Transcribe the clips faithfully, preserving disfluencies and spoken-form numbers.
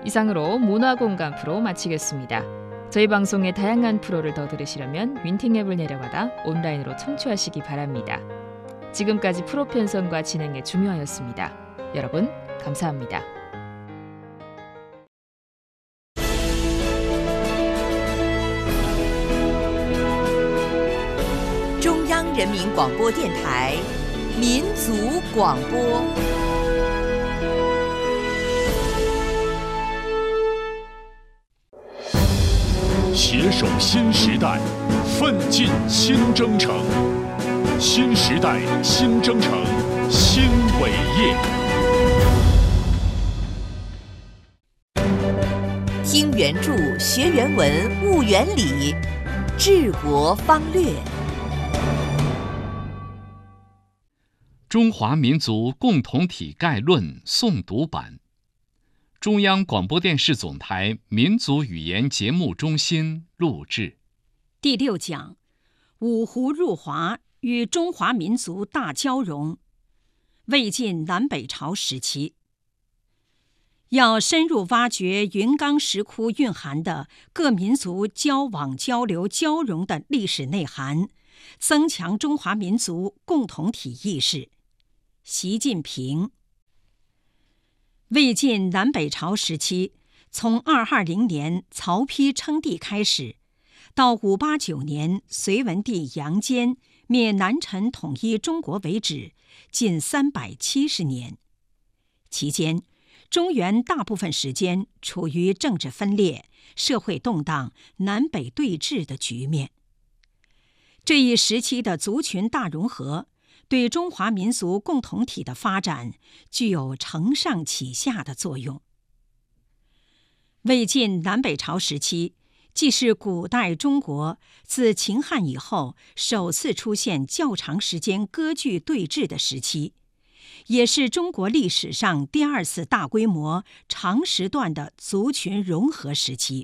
이상으로 문화공감 프로 마치겠습니다. 저희 방송의 다양한 프로를 더 들으시려면 윈팅 앱을 내려받아 온라인으로 청취하시기 바랍니다. 지금까지 프로 편성과 진행의 중요하였습니다. 여러분 감사합니다. 中央人民广播电台民族广播。 携手新时代，奋进新征程。新时代新征程，新伟业。 听原著，学原文，悟原理，治国方略。 中华民族共同体概论诵读版，中央广播电视总台民族语言节目中心录制。 第六讲：五胡入华与中华民族大交融。魏晋南北朝时期，要深入挖掘云冈石窟蕴含的各民族交往、交流、交融的历史内涵，增强中华民族共同体意识。习近平。魏晋南北朝时期，从二二零年曹丕称帝开始，到五八九年隋文帝杨坚灭南陈统一中国为止，近三百七十年。期间，中原大部分时间处于政治分裂、社会动荡、南北对峙的局面。这一时期的族群大融合，对中华民族共同体的发展具有承上启下的作用。魏晋南北朝时期，既是古代中国自秦汉以后首次出现较长时间割据对峙的时期，也是中国历史上第二次大规模长时段的族群融合时期。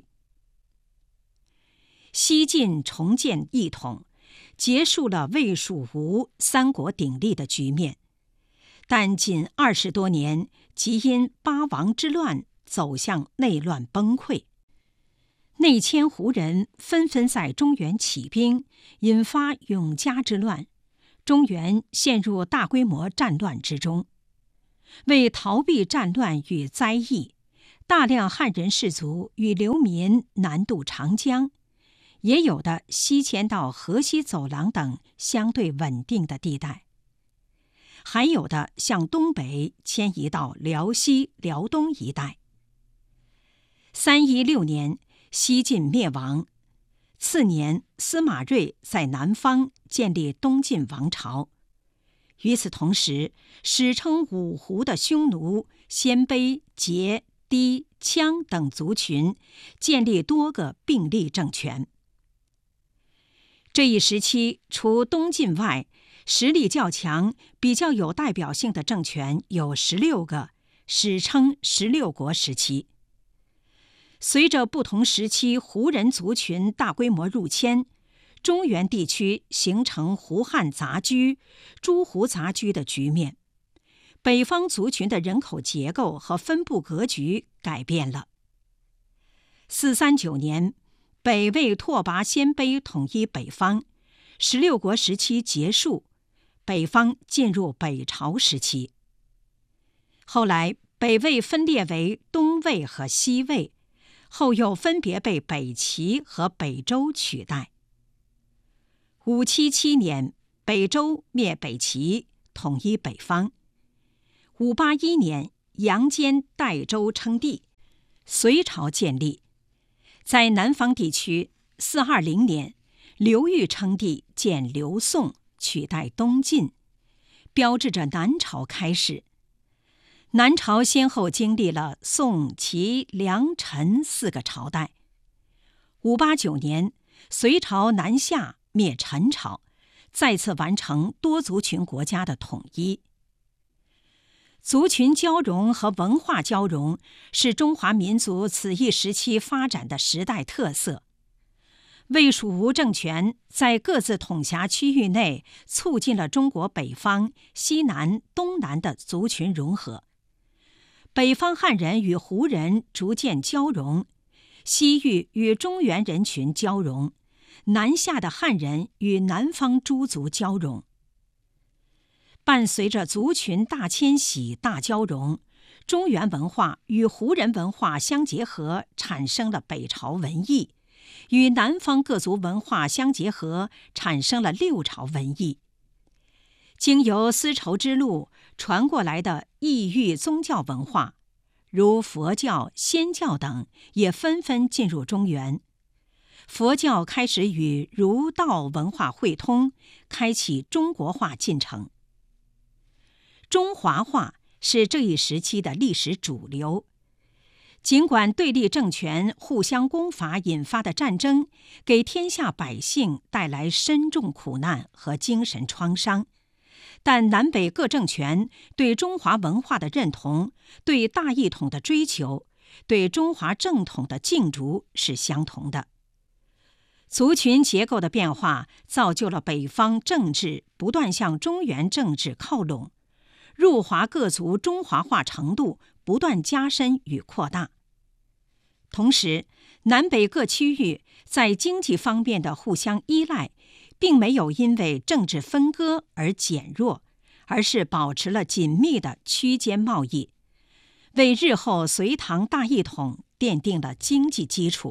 西晋重建一统，结束了魏蜀吴三国鼎立的局面，但仅二十多年即因八王之乱走向内乱崩溃。内迁胡人纷纷在中原起兵，引发永嘉之乱，中原陷入大规模战乱之中。为逃避战乱与灾疫，大量汉人士族与流民南渡长江，也有的西迁到河西走廊等相对稳定的地带，还有的向东北迁移到辽西、辽东一带。三一六年，西晋灭亡，次年司马睿在南方建立东晋王朝。与此同时，史称五胡的匈奴、鲜卑、羯、氐、羌等族群建立多个并立政权。这一时期，除东晋外，实力较强、比较有代表性的政权有十六个，史称十六国时期。随着不同时期胡人族群大规模入迁，中原地区形成胡汉杂居、诸胡杂居的局面，北方族群的人口结构和分布格局改变了。四三九年，北魏拓跋鲜卑统一北方，十六国时期结束，北方进入北朝时期。后来，北魏分裂为东魏和西魏，后又分别被北齐和北周取代。五七七年，北周灭北齐，统一北方。五八一年，杨坚代周称帝，隋朝建立。在南方地区，四二零年，刘裕称帝，建刘宋，取代东晋，标志着南朝开始。南朝先后经历了宋、齐、梁、陈四个朝代。五八九年，隋朝南下灭陈朝，再次完成多族群国家的统一。族群交融和文化交融是中华民族此一时期发展的时代特色。魏蜀吴政权在各自统辖区域内促进了中国北方、西南、东南的族群融合。 北方汉人与胡人逐渐交融，西域与中原人群交融，南下的汉人与南方诸族交融。伴随着族群大迁徙、大交融，中原文化与胡人文化相结合，产生了北朝文艺；与南方各族文化相结合，产生了六朝文艺。经由丝绸之路传过来的异域宗教文化，如佛教、仙教等，也纷纷进入中原。佛教开始与儒道文化汇通，开启中国化进程。中华化是这一时期的历史主流。尽管对立政权互相攻伐引发的战争，给天下百姓带来深重苦难和精神创伤，但南北各政权对中华文化的认同、对大一统的追求、对中华正统的敬逐是相同的。族群结构的变化造就了北方政治不断向中原政治靠拢，入华各族中华化程度不断加深与扩大。同时，南北各区域在经济方面的互相依赖，并没有因为政治分割而减弱，而是保持了紧密的区间贸易，为日后隋唐大一统奠定了经济基础。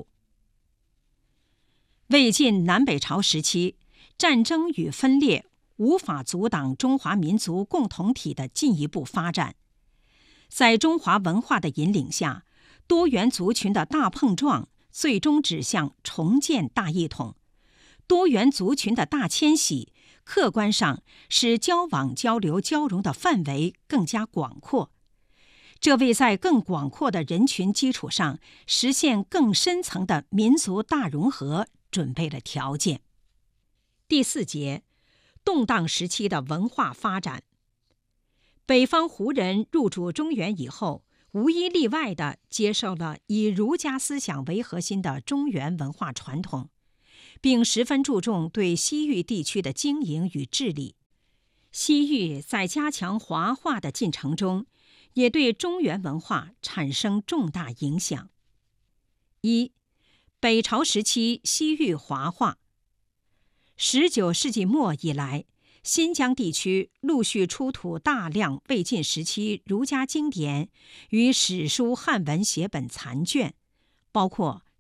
魏晋南北朝时期，战争与分裂无法阻挡中华民族共同体的进一步发展。在中华文化的引领下，多元族群的大碰撞最终指向重建大一统。多元族群的大迁徙，客观上使交往交流交融的范围更加广阔，这为在更广阔的人群基础上实现更深层的民族大融合准备了条件。第四节，动荡时期的文化发展。北方胡人入主中原以后，无一例外地接受了以儒家思想为核心的中原文化传统，并十分注重对西域地区的经营与治理。西域在加强华化的进程中，也对中原文化产生重大影响。一、北朝时期西域华化。十九世纪末以来，新疆地区陆续出土大量魏晋时期儒家经典与史书汉文写本残卷，包括